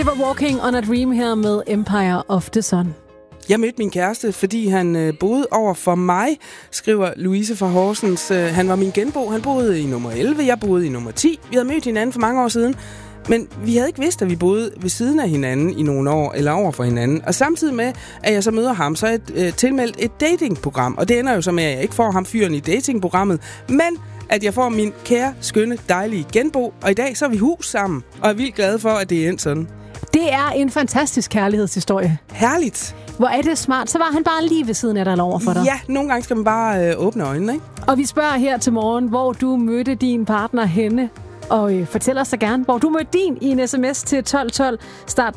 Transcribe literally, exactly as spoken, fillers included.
Det var Walking on a Dream her med Empire of the Sun. Jeg mødte min kæreste, fordi han øh, boede over for mig, skriver Louise fra Horsens. Øh, han var min genbo. Han boede i nummer elleve, jeg boede i nummer ti. Vi havde mødt hinanden for mange år siden, men vi havde ikke vidst, at vi boede ved siden af hinanden i nogle år, eller over for hinanden. Og samtidig med, at jeg så møder ham, så er jeg øh, tilmeldt et datingprogram. Og det ender jo så med, at jeg ikke får ham fyren i datingprogrammet, men at jeg får min kære, skønne, dejlige genbo. Og i dag så er vi hus sammen, og er vildt glade for, at det er endt sådan. Det er en fantastisk kærlighedshistorie. Herligt. Hvor er det smart. Så var han bare lige ved siden af dig eller over for dig. Ja, nogle gange skal man bare øh, åbne øjnene, ikke? Og vi spørger her til morgen, hvor du mødte din partner henne. Og øh, fortæl os så gerne, hvor du mødte din i en sms til tolv tolv. Start